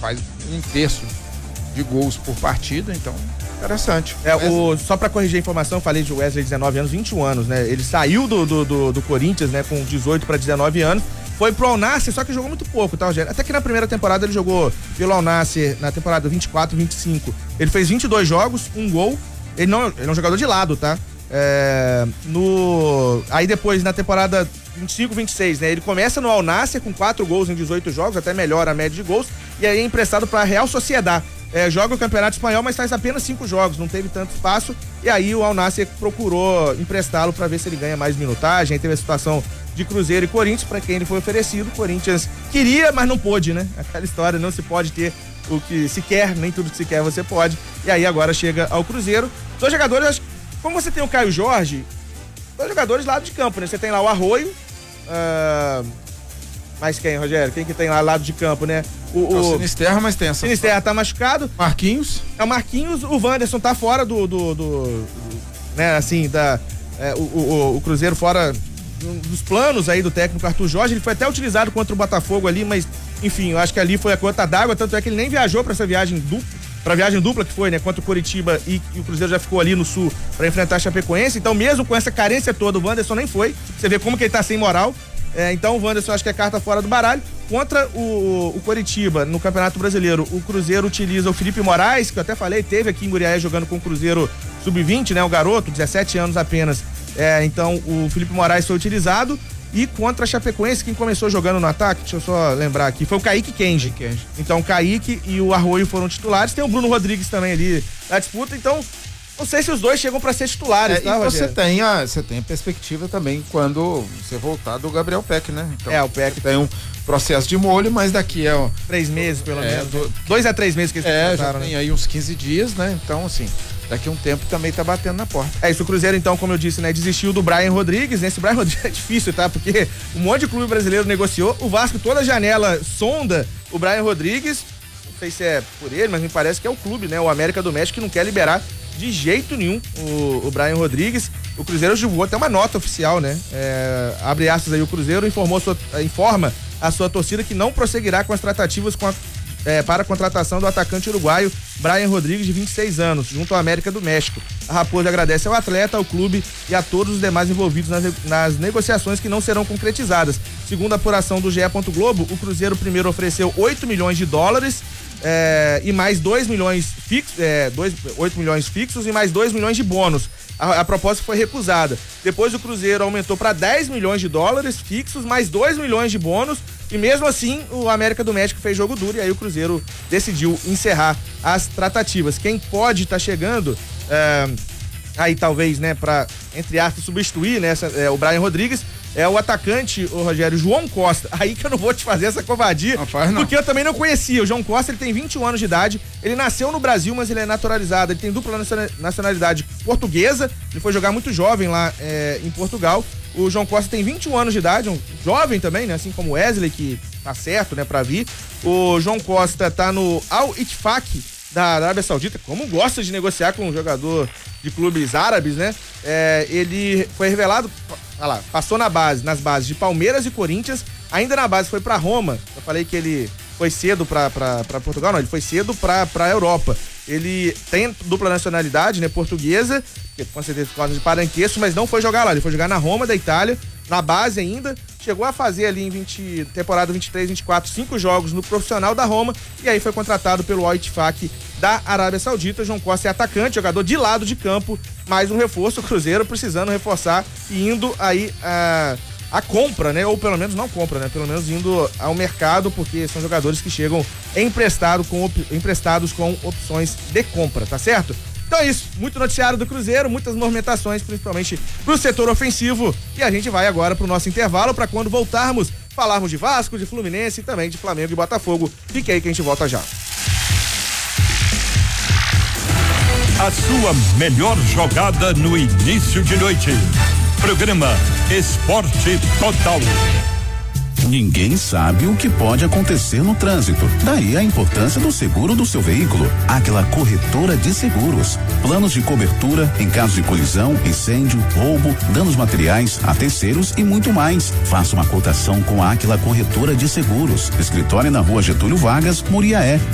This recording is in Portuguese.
faz 1/3 de gols por partida, então interessante. Só pra corrigir a informação, eu falei de Wesley, 19 anos, 21 anos, né? Ele saiu do Corinthians, né, com 18 para 19 anos, foi pro Al Nassr, só que jogou muito pouco, tá, Rogério? Até que na primeira temporada ele jogou pelo Al Nassr, na temporada 24-25, ele fez 22 jogos, 1 gol, ele é um jogador de lado, tá? Aí depois, na temporada 25-26, né? Ele começa no Al Nassr com 4 gols em 18 jogos, até melhora a média de gols, e aí é emprestado pra Real Sociedad. Joga o Campeonato Espanhol, mas faz apenas 5 jogos, não teve tanto espaço, e aí o Al Nassr procurou emprestá-lo para ver se ele ganha mais minutagem. Aí teve a situação de Cruzeiro e Corinthians, para quem ele foi oferecido. Corinthians queria, mas não pôde, né? Aquela história, não se pode ter o que se quer, nem tudo que se quer você pode, e aí agora chega ao Cruzeiro. 2 jogadores, como você tem o Caio Jorge, 2 jogadores lado de campo, né? Você tem lá o Arroio, mas quem, Rogério? Quem que tem lá lado de campo, né? O Sinisterra, mas tem essa. Sinisterra tá machucado. Marquinhos. O Marquinhos, o Wanderson tá fora né, assim, o Cruzeiro fora dos planos aí do técnico Arthur Jorge. Ele foi até utilizado contra o Botafogo ali, mas, enfim, eu acho que ali foi a gota d'água, tanto é que ele nem viajou pra essa viagem dupla que foi, né, contra o Coritiba, e o Cruzeiro já ficou ali no Sul pra enfrentar a Chapecoense. Então, mesmo com essa carência toda, o Wanderson nem foi. Você vê como que ele tá sem moral. Então o Wanderson acho que é carta fora do baralho. Contra o Coritiba, no Campeonato Brasileiro, o Cruzeiro utiliza o Felipe Moraes, que eu até falei, teve aqui em Guriaé jogando com o Cruzeiro Sub-20, né? O garoto, 17 anos apenas. Então o Felipe Moraes foi utilizado. E contra a Chapecoense, quem começou jogando no ataque, deixa eu só lembrar aqui, foi o Kaique Kenji. Então o Kaique e o Arroio foram titulares. Tem o Bruno Rodrigues também ali na disputa. Então, não sei se os dois chegam para ser titulares, tá, e você tem a perspectiva também quando você voltar do Gabriel Peck, né? Então, o Peck tem um processo de molho, mas daqui 3 meses, pelo menos. 2 a 3 meses que eles já tem, né? Aí uns 15 dias, né? Então, assim, daqui a um tempo também tá batendo na porta. Isso, o Cruzeiro, então, como eu disse, né, desistiu do Brian Rodrigues, né? Esse Brian Rodrigues é difícil, tá? Porque um monte de clube brasileiro negociou, o Vasco toda a janela sonda o Brian Rodrigues, não sei se é por ele, mas me parece que é o clube, né? O América do México, que não quer liberar de jeito nenhum o Brian Rodrigues. O Cruzeiro divulgou até uma nota oficial, né? Abre aspas aí, o Cruzeiro informa a sua torcida que não prosseguirá com as tratativas para a contratação do atacante uruguaio Brian Rodrigues, de 26 anos, junto ao América do México. A Raposa agradece ao atleta, ao clube e a todos os demais envolvidos nas negociações que não serão concretizadas. Segundo a apuração do GE. Globo, o Cruzeiro primeiro ofereceu $8 milhões e mais 2 milhões fixos, 8 milhões fixos e mais 2 milhões de bônus. A proposta foi recusada. Depois o Cruzeiro aumentou para $10 milhões fixos, mais 2 milhões de bônus, e mesmo assim o América do México fez jogo duro, e aí o Cruzeiro decidiu encerrar as tratativas. Quem pode estar chegando aí talvez, né, para, entre aspas, substituir, né, o Brian Rodrigues, é o atacante, o Rogério, João Costa. Aí que eu não vou te fazer essa covardia, porque eu também não conhecia. O João Costa, ele tem 21 anos de idade, ele nasceu no Brasil, mas ele é naturalizado, ele tem dupla nacionalidade portuguesa, ele foi jogar muito jovem lá em Portugal. O João Costa tem 21 anos de idade, um jovem também, né, assim como o Wesley, que tá certo, né, pra vir. O João Costa tá no Al Ittifaq da Arábia Saudita, como gosta de negociar com um jogador de clubes árabes, né? Ele foi revelado, passou nas bases de Palmeiras e Corinthians, ainda na base foi pra Roma. Eu falei que ele foi cedo pra Portugal, não, ele foi cedo pra Europa. Ele tem dupla nacionalidade, né, portuguesa, com certeza por causa de parentesco, mas não foi jogar lá, ele foi jogar na Roma da Itália, na base ainda, chegou a fazer ali em temporada 23-24, 5 jogos no profissional da Roma, e aí foi contratado pelo Al Ittifaq da Arábia Saudita. João Costa é atacante, jogador de lado de campo, mais um reforço, o Cruzeiro precisando reforçar e indo aí a compra, né? Ou pelo menos não compra, né? Pelo menos indo ao mercado, porque são jogadores que chegam emprestados com opções de compra, tá certo? Então é isso, muito noticiário do Cruzeiro, muitas movimentações, principalmente pro setor ofensivo, e a gente vai agora pro nosso intervalo, para quando voltarmos, falarmos de Vasco, de Fluminense e também de Flamengo e Botafogo. Fique aí que a gente volta já. A sua melhor jogada no início de noite. Programa Esporte Total. Ninguém sabe o que pode acontecer no trânsito. Daí a importância do seguro do seu veículo. Aquela corretora de seguros. Planos de cobertura em caso de colisão, incêndio, roubo, danos materiais a terceiros e muito mais. Faça uma cotação com a Aquila Corretora de Seguros. Escritório na Rua Getúlio Vargas, Muriaé.